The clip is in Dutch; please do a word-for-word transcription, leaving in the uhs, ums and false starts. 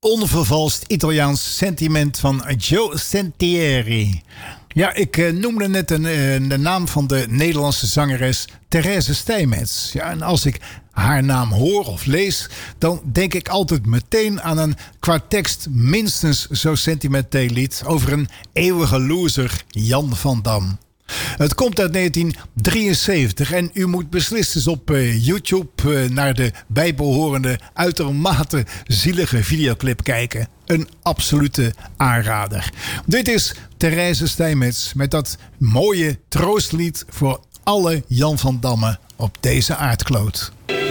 onvervalst Italiaans sentiment van Joe Sentieri. Ja, ik uh, noemde net een, uh, de naam van de Nederlandse zangeres Therese Stijmets. Ja, en als ik haar naam hoor of lees, dan denk ik altijd meteen aan een qua tekst minstens zo sentimenteel lied over een eeuwige loser, Jan van Dam. Het komt uit negentien drieënzeventig en u moet beslist eens op uh, YouTube uh, naar de bijbehorende uitermate zielige videoclip kijken. Een absolute aanrader. Dit is Therese Stijmets met dat mooie troostlied voor alle Jan van Dammen op deze aardkloot.